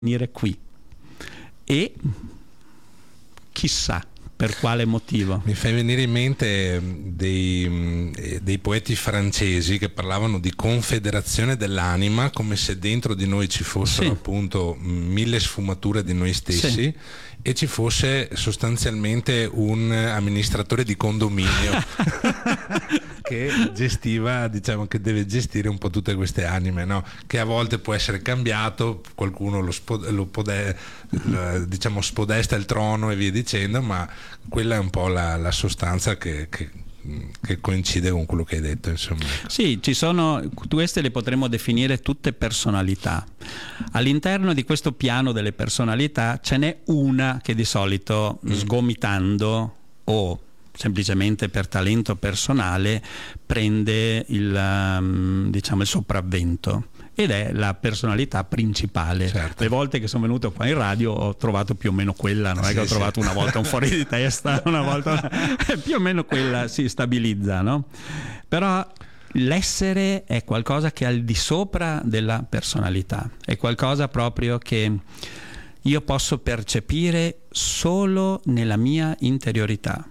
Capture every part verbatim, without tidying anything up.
venire qui e chissà per quale motivo. Mi fai venire in mente dei, dei poeti francesi che parlavano di confederazione dell'anima, come se dentro di noi ci fossero sì. appunto mille sfumature di noi stessi sì. e ci fosse sostanzialmente un amministratore di condominio che gestiva, diciamo che deve gestire un po' tutte queste anime, no? Che a volte può essere cambiato, qualcuno lo, spod- lo pode- diciamo spodesta il trono e via dicendo, ma quella è un po' la, la sostanza che, che, che coincide con quello che hai detto, insomma. Sì, ci sono, queste le potremmo definire tutte personalità. All'interno di questo piano delle personalità ce n'è una che di solito mm. sgomitando o semplicemente per talento personale prende il, um, diciamo, il sopravvento, ed è la personalità principale. Certo. Le volte che sono venuto qua in radio ho trovato più o meno quella, non sì, è che ho sì. trovato una volta un fuori di testa, una volta più o meno quella si stabilizza, no? Però l'essere è qualcosa che è al di sopra della personalità, è qualcosa proprio che io posso percepire solo nella mia interiorità.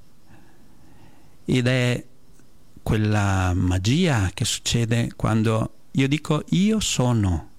Ed è quella magia che succede quando io dico io sono,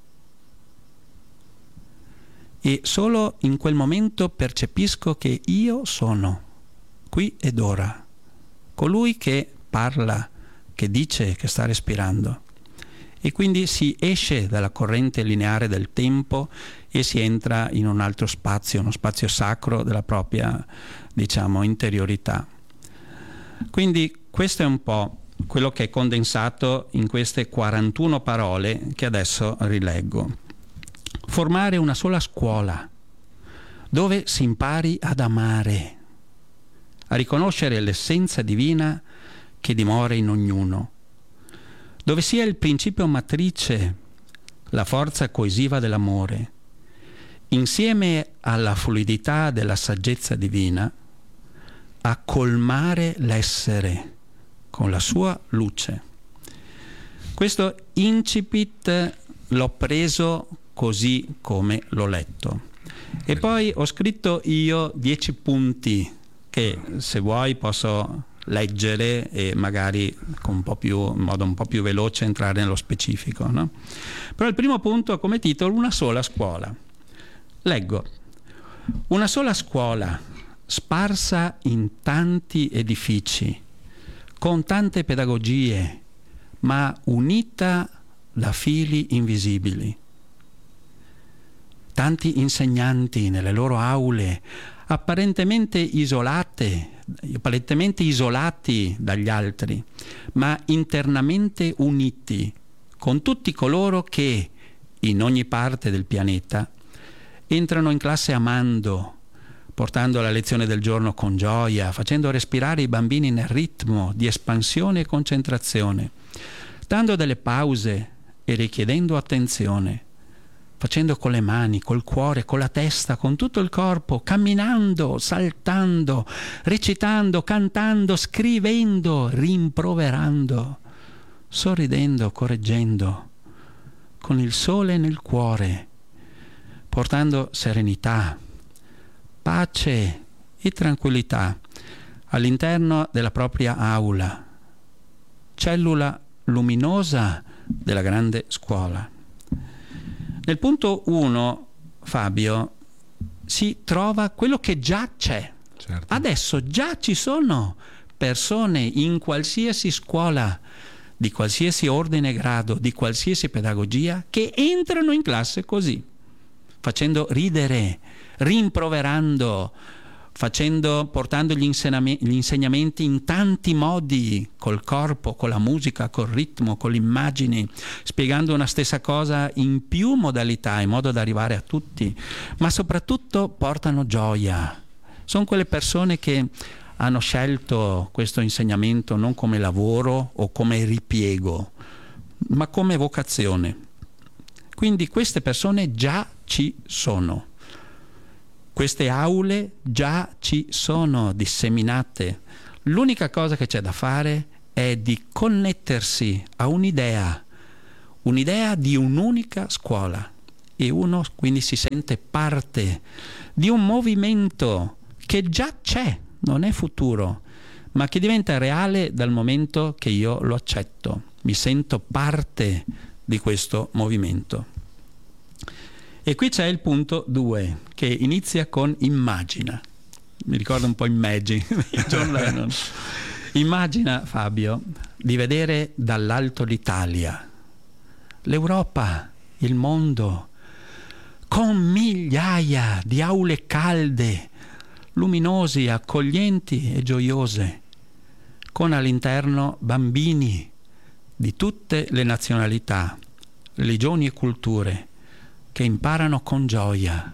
e solo in quel momento percepisco che io sono qui ed ora, colui che parla, che dice, che sta respirando, e quindi si esce dalla corrente lineare del tempo e si entra in un altro spazio, uno spazio sacro della propria, diciamo, interiorità. Quindi questo è un po' quello che è condensato in queste quarantuno parole che adesso rileggo. Formare una sola scuola dove si impari ad amare, a riconoscere l'essenza divina che dimora in ognuno, dove sia il principio matrice, la forza coesiva dell'amore, insieme alla fluidità della saggezza divina, a colmare l'essere con la sua luce. Questo incipit l'ho preso così come l'ho letto, e poi ho scritto io dieci punti che, se vuoi, posso leggere e magari con un po' più, in modo un po' più veloce entrare nello specifico, no? Però il primo punto ha come titolo una sola scuola. Leggo: una sola scuola sparsa in tanti edifici, con tante pedagogie, ma unita da fili invisibili. Tanti insegnanti nelle loro aule, apparentemente isolate, apparentemente isolati dagli altri, ma internamente uniti con tutti coloro che, in ogni parte del pianeta, entrano in classe amando, portando la lezione del giorno con gioia, facendo respirare i bambini nel ritmo di espansione e concentrazione, dando delle pause e richiedendo attenzione, facendo con le mani, col cuore, con la testa, con tutto il corpo, camminando, saltando, recitando, cantando, scrivendo, rimproverando, sorridendo, correggendo, con il sole nel cuore, portando serenità, pace e tranquillità all'interno della propria aula, cellula luminosa della grande scuola. Nel punto uno, Fabio, si trova quello che già c'è. Certo. Adesso già ci sono persone in qualsiasi scuola, di qualsiasi ordine e grado, di qualsiasi pedagogia, che entrano in classe così, facendo ridere, rimproverando, facendo, portando gli, insegnam- gli insegnamenti in tanti modi, col corpo, con la musica, col ritmo, con le immagini, spiegando una stessa cosa in più modalità, in modo da arrivare a tutti, ma soprattutto portano gioia. Sono quelle persone che hanno scelto questo insegnamento non come lavoro o come ripiego, ma come vocazione. Quindi queste persone già ci sono. Queste aule già ci sono disseminate. L'unica cosa che c'è da fare è di connettersi a un'idea, un'idea di un'unica scuola, e uno quindi si sente parte di un movimento che già c'è, non è futuro, ma che diventa reale dal momento che io lo accetto, mi sento parte di questo movimento. E qui c'è il punto due, che inizia con immagina. Mi ricorda un po' Imagine di John Lennon. Immagina, Fabio, di vedere dall'alto l'Italia, l'Europa, il mondo, con migliaia di aule calde, luminosi, accoglienti e gioiose, con all'interno bambini di tutte le nazionalità, religioni e culture, che imparano con gioia.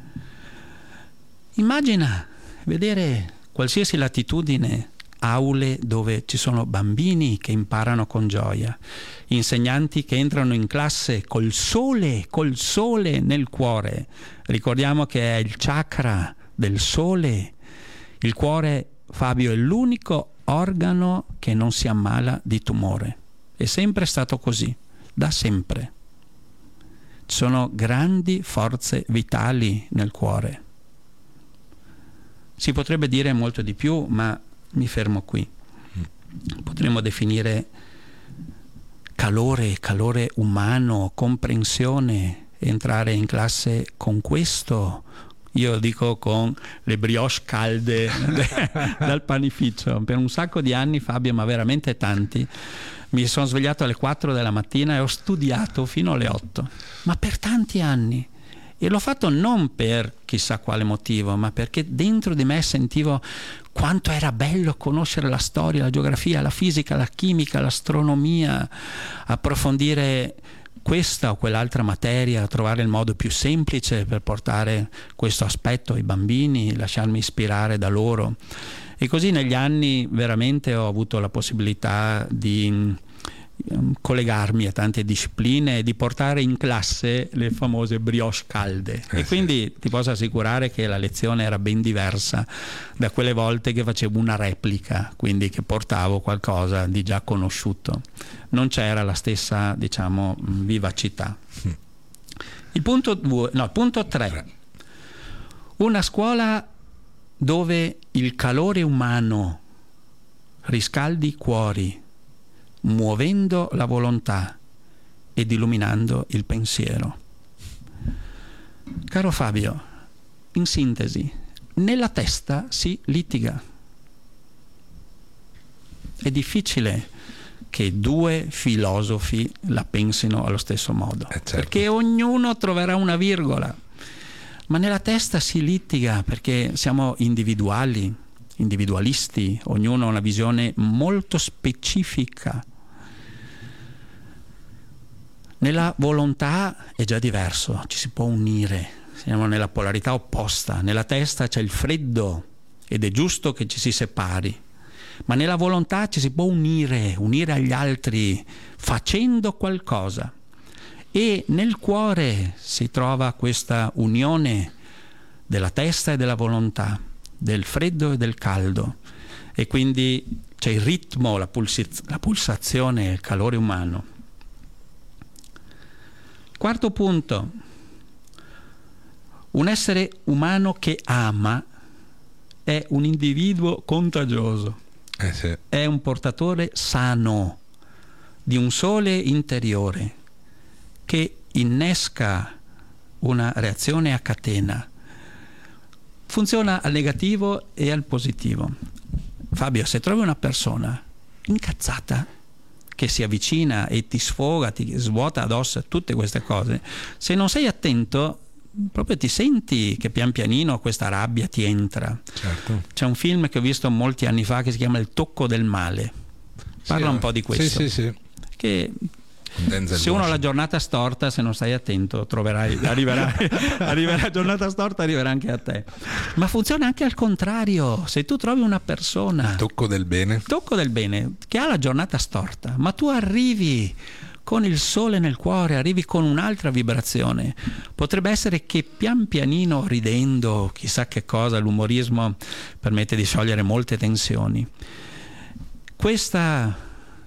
Immagina vedere qualsiasi latitudine aule dove ci sono bambini che imparano con gioia, insegnanti che entrano in classe col sole, col sole nel cuore. Ricordiamo che è il chakra del sole. Il cuore, Fabio, è l'unico organo che non si ammala di tumore. È sempre stato così, da sempre. Ci sono grandi forze vitali nel cuore. Si potrebbe dire molto di più, ma mi fermo qui. Potremmo definire calore, calore umano, comprensione, entrare in classe con questo. Io dico con le brioche calde dal panificio. Per un sacco di anni, Fabio, ma veramente tanti, mi sono svegliato alle quattro della mattina e ho studiato fino alle otto, ma per tanti anni. E l'ho fatto non per chissà quale motivo, ma perché dentro di me sentivo quanto era bello conoscere la storia, la geografia, la fisica, la chimica, l'astronomia, approfondire questa o quell'altra materia, trovare il modo più semplice per portare questo aspetto ai bambini, lasciarmi ispirare da loro. E così negli anni veramente ho avuto la possibilità di collegarmi a tante discipline e di portare in classe le famose brioche calde. Eh, e quindi sì, ti posso assicurare che la lezione era ben diversa da quelle volte che facevo una replica, quindi che portavo qualcosa di già conosciuto. Non c'era la stessa, diciamo, vivacità. Mm. Il punto due, no, il punto tre. Una scuola dove il calore umano riscaldi i cuori, muovendo la volontà ed illuminando il pensiero. Caro Fabio, in sintesi, nella testa si litiga. È difficile che due filosofi la pensino allo stesso modo, eh certo, perché ognuno troverà una virgola, ma nella testa si litiga perché siamo individuali, individualisti, ognuno ha una visione molto specifica. Nella volontà è già diverso, ci si può unire, siamo nella polarità opposta. Nella testa c'è il freddo ed è giusto che ci si separi, ma nella volontà ci si può unire, unire agli altri facendo qualcosa. E nel cuore si trova questa unione della testa e della volontà, del freddo e del caldo, e quindi c'è il ritmo, la, pulsiz- la pulsazione, il calore umano. Quarto punto, un essere umano che ama è un individuo contagioso, eh sì, è un portatore sano di un sole interiore che innesca una reazione a catena. Funziona al negativo e al positivo. Fabio, se trovi una persona incazzata che si avvicina e ti sfoga, ti svuota addosso tutte queste cose, se non sei attento proprio ti senti che pian pianino questa rabbia ti entra. Certo. C'è un film che ho visto molti anni fa che si chiama Il tocco del male, parla sì, un po' di questo, sì, sì, sì. Che se uno ha la giornata storta, se non stai attento troverai, arriverai, arriverà la giornata storta, arriverà anche a te. Ma funziona anche al contrario. Se tu trovi una persona, tocco del bene, tocco del bene, che ha la giornata storta, ma tu arrivi con il sole nel cuore, arrivi con un'altra vibrazione, potrebbe essere che pian pianino, ridendo, chissà che cosa, l'umorismo permette di sciogliere molte tensioni. Questa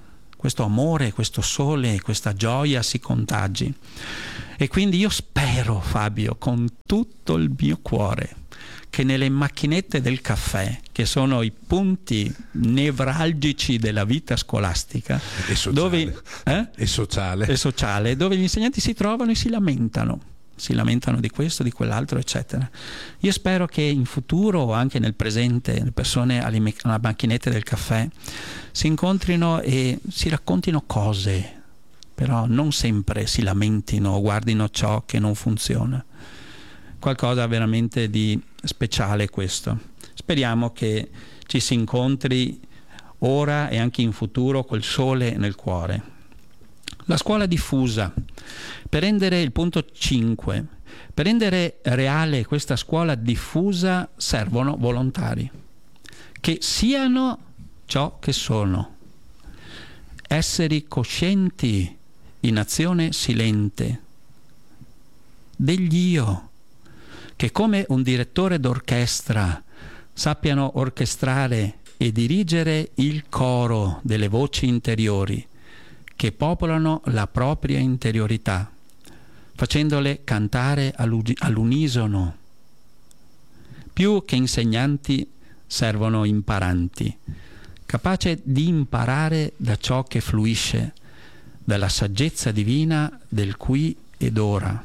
questo amore, questo sole, questa gioia si contagi. E quindi io spero, Fabio, con tutto il mio cuore, che nelle macchinette del caffè, che sono i punti nevralgici della vita scolastica, e sociale, dove, eh? e sociale. e sociale, dove gli insegnanti si trovano e si lamentano, si lamentano di questo, di quell'altro, eccetera. Io spero che in futuro o anche nel presente le persone alle, me- alle macchinette del caffè si incontrino e si raccontino cose, però non sempre si lamentino o guardino ciò che non funziona. Qualcosa veramente di speciale questo. Speriamo che ci si incontri ora e anche in futuro col sole nel cuore. La scuola diffusa. Per rendere il punto cinque, per rendere reale questa scuola diffusa servono volontari che siano ciò che sono, esseri coscienti in azione silente degli io, che come un direttore d'orchestra sappiano orchestrare e dirigere il coro delle voci interiori che popolano la propria interiorità, facendole cantare all'unisono. Più che insegnanti servono imparanti, capaci di imparare da ciò che fluisce, dalla saggezza divina del qui ed ora.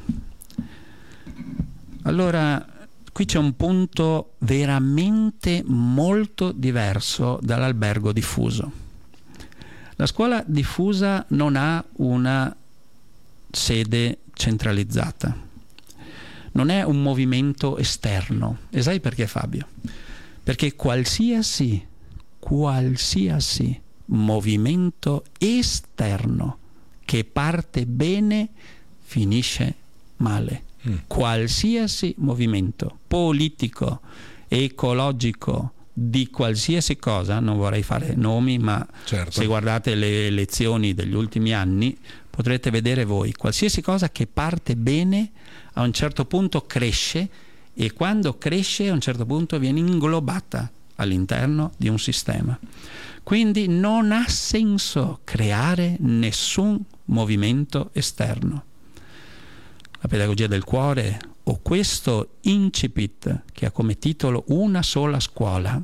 Allora, qui c'è un punto veramente molto diverso dall'albergo diffuso. La scuola diffusa non ha una sede centralizzata, non è un movimento esterno. E sai perché, Fabio? Perché qualsiasi, qualsiasi movimento esterno che parte bene finisce male. Mm. Qualsiasi movimento politico, ecologico, di qualsiasi cosa, non vorrei fare nomi, ma certo, se guardate le elezioni degli ultimi anni potrete vedere voi, qualsiasi cosa che parte bene a un certo punto cresce, e quando cresce a un certo punto viene inglobata all'interno di un sistema. Quindi non ha senso creare nessun movimento esterno. La pedagogia del cuore, o questo incipit che ha come titolo Una sola scuola,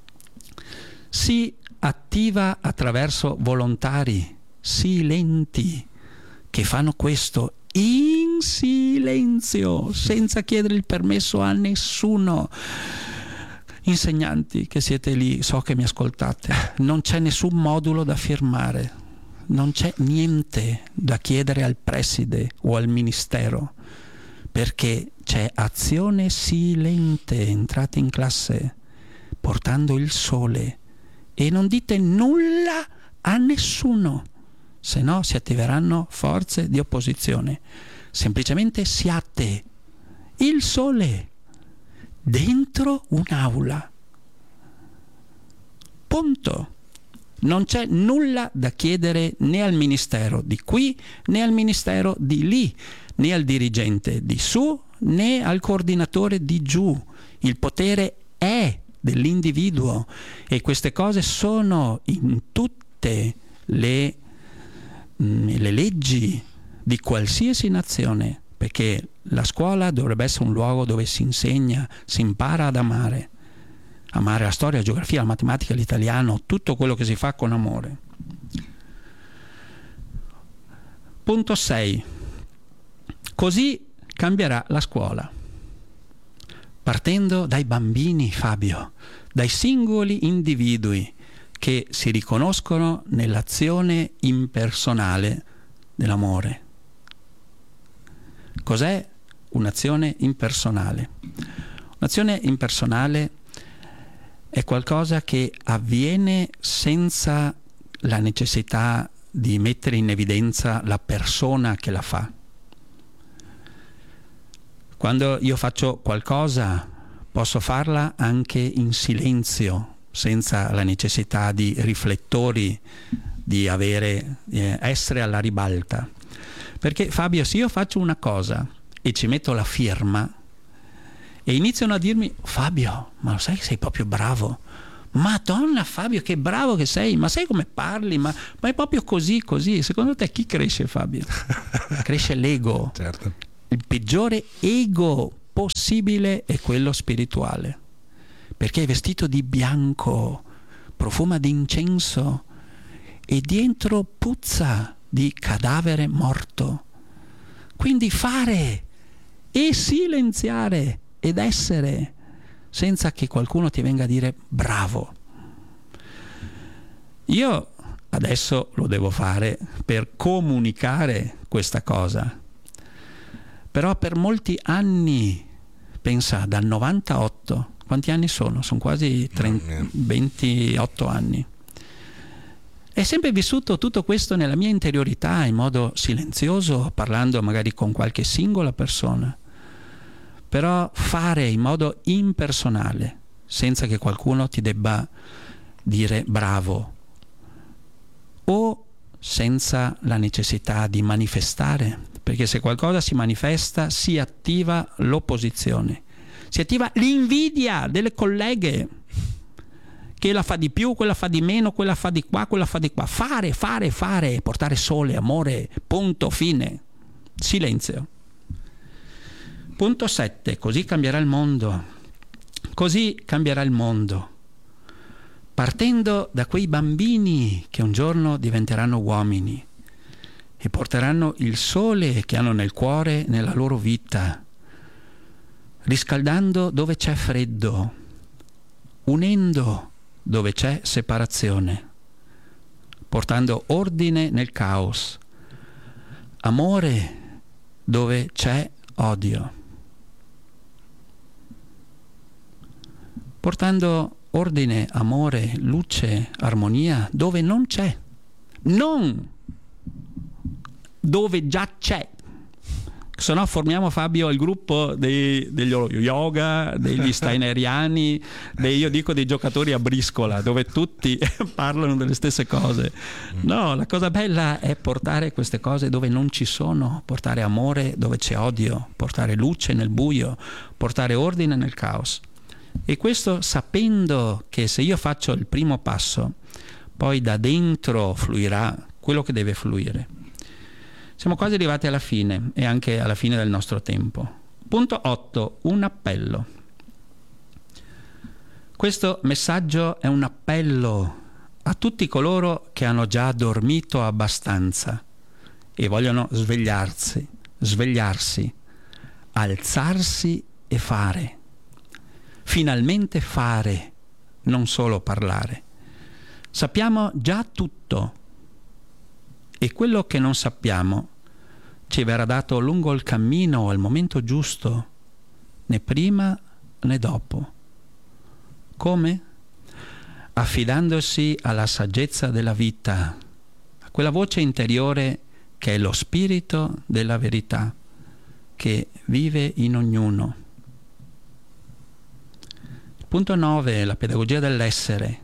si attiva attraverso volontari silenti che fanno questo in silenzio, senza chiedere il permesso a nessuno. Insegnanti che siete lì, so che mi ascoltate, non c'è nessun modulo da firmare, non c'è niente da chiedere al preside o al ministero, perché c'è azione silente. Entrate in classe portando il sole e non dite nulla a nessuno, se no si attiveranno forze di opposizione. Semplicemente siate il sole dentro un'aula. Punto. Non c'è nulla da chiedere né al ministero di qui né al ministero di lì, né al dirigente di su né al coordinatore di giù. Il potere è dell'individuo e queste cose sono in tutte le, mh, le leggi di qualsiasi nazione, perché la scuola dovrebbe essere un luogo dove si insegna, si impara ad amare. Amare la storia, la geografia, la matematica, l'italiano, tutto quello che si fa con amore. Punto sei. Così cambierà la scuola. Partendo dai bambini, Fabio, dai singoli individui che si riconoscono nell'azione impersonale dell'amore. Cos'è un'azione impersonale? Un'azione impersonale è qualcosa che avviene senza la necessità di mettere in evidenza la persona che la fa. Quando io faccio qualcosa, posso farla anche in silenzio, senza la necessità di riflettori, di avere, eh, essere alla ribalta. Perché, Fabio, se io faccio una cosa e ci metto la firma, e iniziano a dirmi: Fabio, ma lo sai che sei proprio bravo, Madonna Fabio, che bravo che sei, ma sai come parli, ma, ma è proprio così, così. Secondo te chi cresce, Fabio? Cresce l'ego. Certo. Il peggiore ego possibile è quello spirituale, perché è vestito di bianco, profuma di incenso e dentro puzza di cadavere morto. Quindi fare e silenziare ed essere senza che qualcuno ti venga a dire bravo. Io adesso lo devo fare per comunicare questa cosa, però per molti anni, pensa, dal novantotto, quanti anni sono? Sono quasi trenta, ventotto anni. È sempre vissuto tutto questo nella mia interiorità, in modo silenzioso, parlando magari con qualche singola persona, però fare in modo impersonale, senza che qualcuno ti debba dire bravo, o senza la necessità di manifestare, perché se qualcosa si manifesta si attiva l'opposizione, si attiva l'invidia delle colleghe, che la fa di più, quella fa di meno, quella fa di qua, quella fa di qua. Fare, fare, fare, portare sole, amore, punto, fine. Silenzio. Punto sette. Così cambierà il mondo. Così cambierà il mondo. Partendo da quei bambini che un giorno diventeranno uomini e porteranno il sole che hanno nel cuore nella loro vita, riscaldando dove c'è freddo, unendo dove c'è separazione, portando ordine nel caos, amore dove c'è odio, portando ordine, amore, luce, armonia dove non c'è, non dove già c'è. Se no formiamo, Fabio, il gruppo dei, degli yoga, degli steineriani, dei, io dico dei giocatori a briscola, dove tutti parlano delle stesse cose. No, la cosa bella è portare queste cose dove non ci sono, portare amore dove c'è odio, portare luce nel buio, portare ordine nel caos. E questo sapendo che se io faccio il primo passo, poi da dentro fluirà quello che deve fluire. Siamo quasi arrivati alla fine e anche alla fine del nostro tempo. Punto otto. Un appello. Questo messaggio è un appello a tutti coloro che hanno già dormito abbastanza e vogliono svegliarsi, svegliarsi, alzarsi e fare. Finalmente fare, non solo parlare. Sappiamo già tutto e quello che non sappiamo ci verrà dato lungo il cammino al momento giusto, né prima né dopo. Come? Affidandosi alla saggezza della vita, a quella voce interiore che è lo spirito della verità, che vive in ognuno. Punto nove. La pedagogia dell'essere.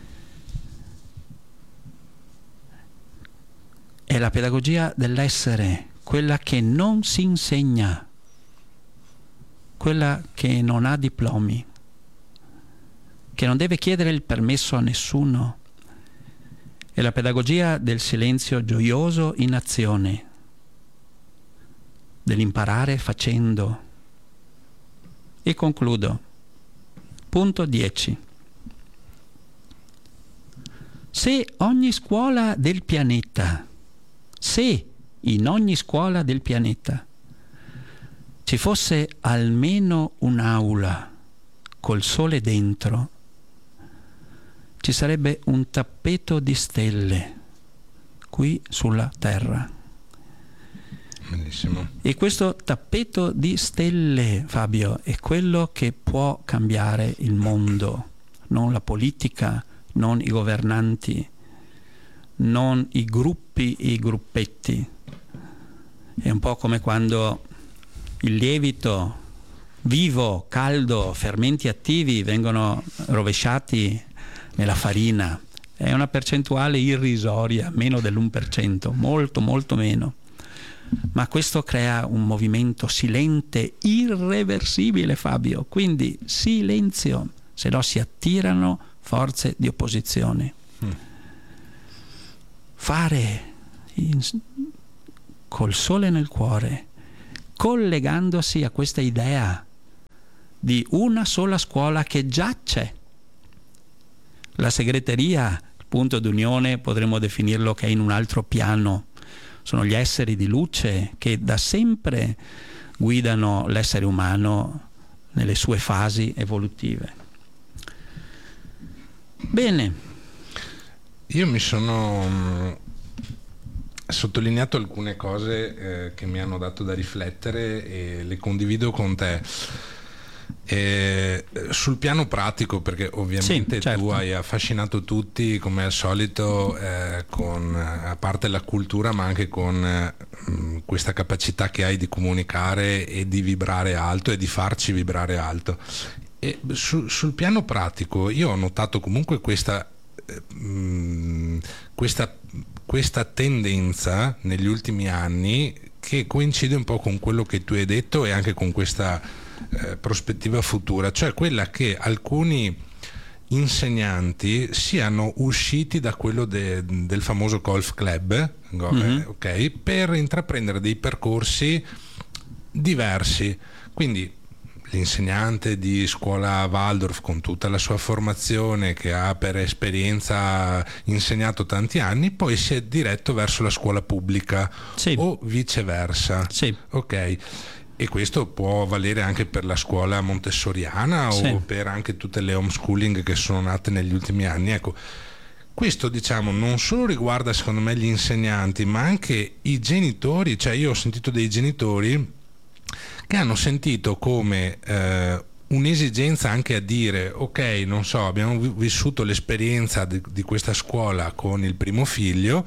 È la pedagogia dell'essere, quella che non si insegna, quella che non ha diplomi, che non deve chiedere il permesso a nessuno. È la pedagogia del silenzio gioioso in azione, dell'imparare facendo. E concludo. Punto dieci. Se ogni scuola del pianeta, se in ogni scuola del pianeta ci fosse almeno un'aula col sole dentro, ci sarebbe un tappeto di stelle qui sulla terra. Bellissimo. E questo tappeto di stelle, Fabio, è quello che può cambiare il mondo, non la politica, non i governanti, non i gruppi e i gruppetti. È un po' come quando il lievito vivo, caldo, fermenti attivi vengono rovesciati nella farina. È una percentuale irrisoria, meno dell'uno per cento, molto molto meno. Ma questo crea un movimento silente, irreversibile, Fabio. Quindi silenzio, se no si attirano forze di opposizione. Mm. Fare in, col sole nel cuore, collegandosi a questa idea di una sola scuola che già c'è. La segreteria, il punto d'unione, potremmo definirlo che è in un altro piano. Sono gli esseri di luce che da sempre guidano l'essere umano nelle sue fasi evolutive. Bene. Io mi sono mh, sottolineato alcune cose eh, che mi hanno dato da riflettere e le condivido con te. E sul piano pratico, perché ovviamente sì, certo. tu hai affascinato tutti come al solito eh, con, a parte la cultura, ma anche con eh, questa capacità che hai di comunicare e di vibrare alto e di farci vibrare alto. E su, sul piano pratico io ho notato comunque questa eh, mh, questa, questa tendenza negli ultimi anni che coincide un po' con quello che tu hai detto e anche con questa Eh, prospettiva futura, cioè quella che alcuni insegnanti siano usciti da quello de, del famoso golf club, mm-hmm. ok, per intraprendere dei percorsi diversi. Quindi l'insegnante di scuola Waldorf, con tutta la sua formazione che ha per esperienza insegnato tanti anni, poi si è diretto verso la scuola pubblica, sì. o viceversa, sì. ok. E questo può valere anche per la scuola montessoriana sì. o per anche tutte le homeschooling che sono nate negli ultimi anni. Ecco, questo diciamo non solo riguarda secondo me gli insegnanti, ma anche i genitori. Cioè io ho sentito dei genitori che hanno sentito come eh, un'esigenza anche a dire ok, non so, abbiamo vissuto l'esperienza di, di questa scuola con il primo figlio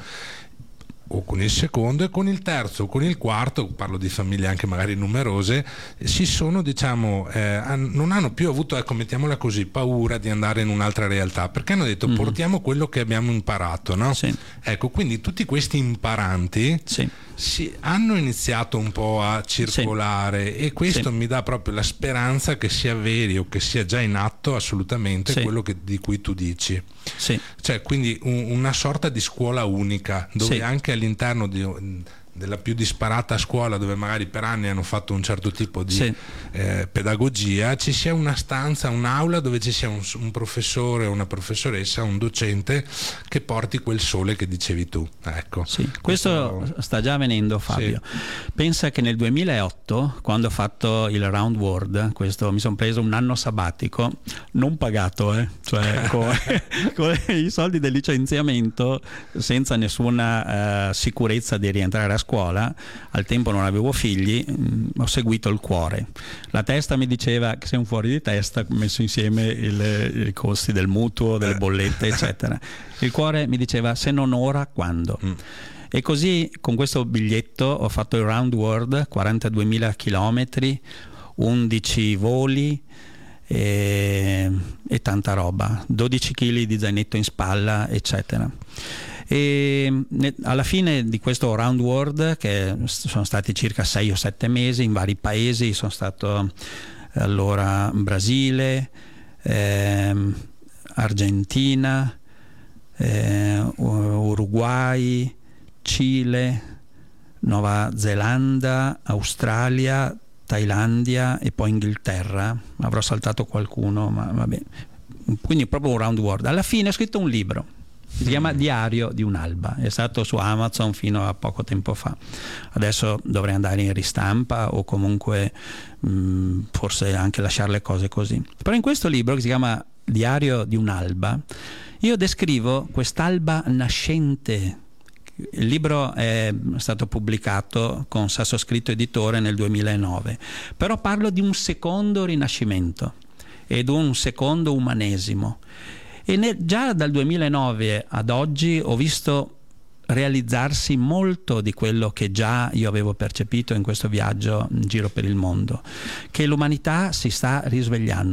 o con il secondo, e con il terzo o con il quarto, parlo di famiglie anche magari numerose, si sono diciamo eh, non hanno più avuto, ecco, mettiamola così, paura di andare in un'altra realtà, perché hanno detto mm-hmm. portiamo quello che abbiamo imparato, no? Sì. Ecco, quindi tutti questi imparanti sì. si hanno iniziato un po' a circolare, sì. e questo sì. mi dà proprio la speranza che sia veri o che sia già in atto assolutamente sì. quello che, di cui tu dici. Sì. Cioè quindi un, una sorta di scuola unica dove sì. anche all'interno di, della più disparata scuola, dove magari per anni hanno fatto un certo tipo di sì. eh, pedagogia, ci sia una stanza, un'aula dove ci sia un, un professore, una professoressa, un docente che porti quel sole che dicevi tu. Ecco. Sì. Questo, questo sta già avvenendo, Fabio. Sì. Pensa che nel duemilaotto, quando ho fatto il Round World, questo, mi sono preso un anno sabbatico, non pagato, eh? Cioè con, con i soldi del licenziamento, senza nessuna uh, sicurezza di rientrare a scuola. Al tempo non avevo figli, mh, ho seguito il cuore. La testa mi diceva che sei un fuori di testa, messo insieme il, i costi del mutuo, delle bollette eccetera. Il cuore mi diceva se non ora quando. Mm. E così con questo biglietto ho fatto il Round World, quarantaduemila chilometri, undici voli e, e tanta roba, dodici chili di zainetto in spalla eccetera. E alla fine di questo Round World, che sono stati circa sei o sette mesi in vari paesi, sono stato allora in Brasile, ehm, Argentina, eh, Uruguay, Cile, Nuova Zelanda, Australia, Thailandia e poi Inghilterra. Avrò saltato qualcuno, ma vabbè. Quindi proprio un Round World. Alla fine ho scritto un libro. Si chiama Diario di un'alba, è stato su Amazon fino a poco tempo fa. Adesso dovrei andare in ristampa o comunque mh, forse anche lasciare le cose così. Però in questo libro, che si chiama Diario di un'alba, io descrivo quest'alba nascente. Il libro è stato pubblicato con Sasso Scritto Editore nel duemilanove, però parlo di un secondo rinascimento ed un secondo umanesimo. E nel, già dal duemilanove ad oggi ho visto realizzarsi molto di quello che già io avevo percepito in questo viaggio in giro per il mondo, che l'umanità si sta risvegliando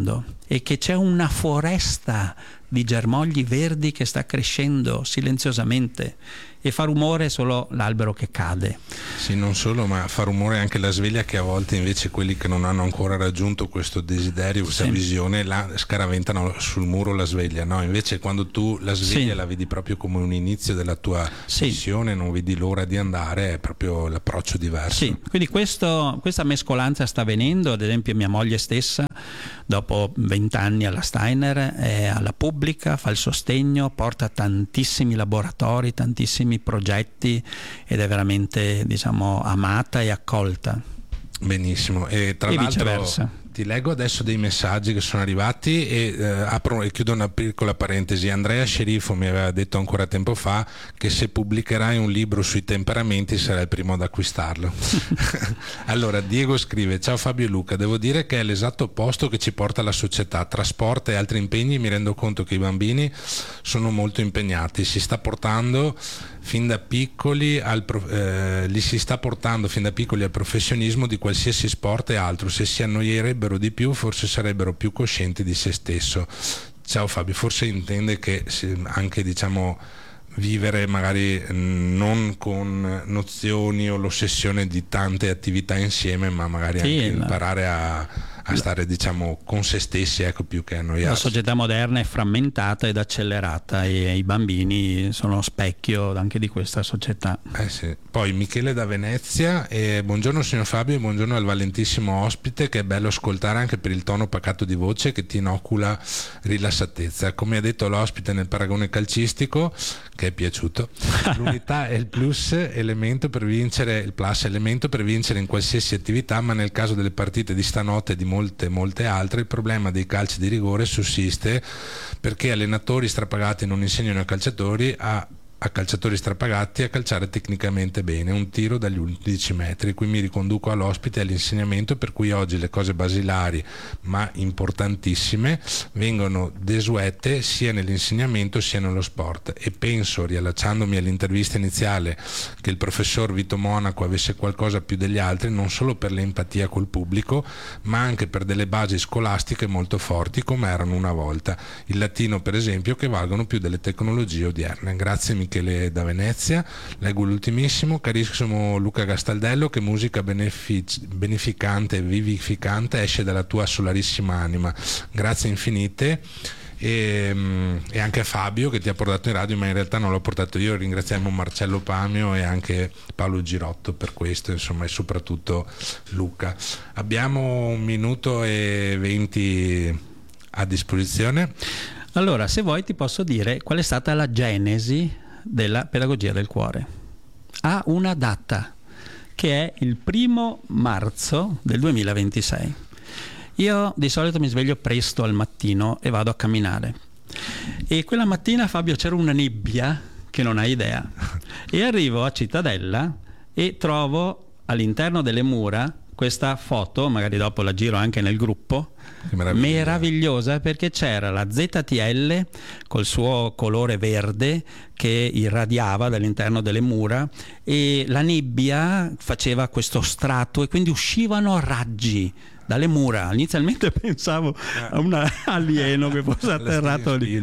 e che c'è una foresta di germogli verdi che sta crescendo silenziosamente e fa rumore solo l'albero che cade. Sì, non solo, ma fa rumore anche la sveglia, che a volte invece quelli che non hanno ancora raggiunto questo desiderio, questa sì. visione, la scaraventano sul muro la sveglia, no? Invece quando tu la sveglia sì. la vedi proprio come un inizio della tua sì. missione, non vedi l'ora di andare, è proprio l'approccio diverso. Sì, quindi questo, questa mescolanza sta avvenendo. Ad esempio mia moglie stessa, dopo vent'anni alla Steiner, è alla pubblica, fa il sostegno, porta tantissimi laboratori, tantissimi progetti ed è veramente, diciamo, amata e accolta. Benissimo, e tra e l'altro viceversa. Ti leggo adesso dei messaggi che sono arrivati e eh, apro e chiudo una piccola parentesi. Andrea Sceriffo mi aveva detto ancora tempo fa che se pubblicherai un libro sui temperamenti sarai il primo ad acquistarlo. Allora Diego scrive: ciao Fabio e Luca, devo dire che è l'esatto opposto che ci porta la società, trasporta e altri impegni. Mi rendo conto che i bambini sono molto impegnati, si sta portando fin da piccoli al eh, li si sta portando fin da piccoli al professionismo di qualsiasi sport e altro. Se si annoierebbero di più forse sarebbero più coscienti di se stesso. Ciao Fabio, forse intende che anche, diciamo, vivere magari non con nozioni o l'ossessione di tante attività insieme, ma magari sì, anche no. imparare a a stare, diciamo, con se stessi, ecco, più che annoiarsi. La società moderna è frammentata ed accelerata e i bambini sono specchio anche di questa società. Eh sì. Poi Michele da Venezia, e buongiorno signor Fabio e buongiorno al valentissimo ospite, che è bello ascoltare anche per il tono pacato di voce che ti inocula rilassatezza. Come ha detto l'ospite nel paragone calcistico, che è piaciuto, l'unità è il plus elemento per vincere, il plus elemento per vincere in qualsiasi attività, ma nel caso delle partite di stanotte e di molte molte altre il problema dei calci di rigore sussiste perché allenatori strapagati non insegnano ai calciatori a a calciatori strapagati a calciare tecnicamente bene un tiro dagli undici metri. Qui mi riconduco all'ospite e all'insegnamento, per cui oggi le cose basilari ma importantissime vengono desuete sia nell'insegnamento sia nello sport, e penso, riallacciandomi all'intervista iniziale, che il professor Vito Monaco avesse qualcosa più degli altri, non solo per l'empatia col pubblico ma anche per delle basi scolastiche molto forti come erano una volta, il latino per esempio, che valgono più delle tecnologie odierne. Grazie Michele da Venezia. Leggo l'ultimissimo: carissimo Luca Gastaldello, che musica benefic- beneficante e vivificante esce dalla tua solarissima anima, grazie infinite. E, e anche a Fabio che ti ha portato in radio, ma in realtà non l'ho portato io. Ringraziamo Marcello Pamio e anche Paolo Girotto per questo, insomma, e soprattutto Luca. Abbiamo un minuto e venti a disposizione. Allora, se vuoi ti posso dire qual è stata la genesi della pedagogia del cuore. Ha una data, che è il primo marzo del duemilaventisei. Io di solito mi sveglio presto al mattino e vado a camminare, e quella mattina, Fabio, c'era una nebbia che non hai idea, e arrivo a Cittadella e trovo all'interno delle mura questa foto, magari dopo la giro anche nel gruppo, meraviglia. meravigliosa, perché c'era la Z T L col suo colore verde che irradiava dall'interno delle mura, e la nebbia faceva questo strato e quindi uscivano raggi dalle mura. Inizialmente pensavo a un alieno che fosse atterrato lì.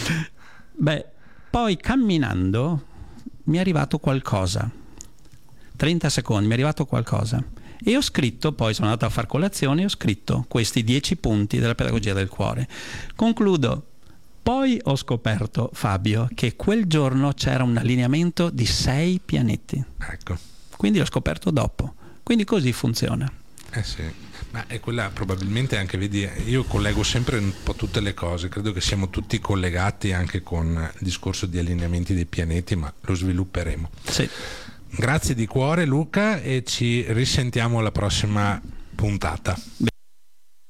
Beh, poi camminando mi è arrivato qualcosa, trenta secondi mi è arrivato qualcosa, e ho scritto, poi sono andato a far colazione e ho scritto questi dieci punti della pedagogia del cuore. Concludo. Poi ho scoperto, Fabio, che quel giorno c'era un allineamento di sei pianeti. Ecco. Quindi l'ho scoperto dopo. Quindi così funziona. Eh sì, ma è quella probabilmente anche, vedi, io collego sempre un po' tutte le cose, credo che siamo tutti collegati anche con il discorso di allineamenti dei pianeti, ma lo svilupperemo. Sì. Grazie di cuore Luca, e ci risentiamo alla prossima puntata.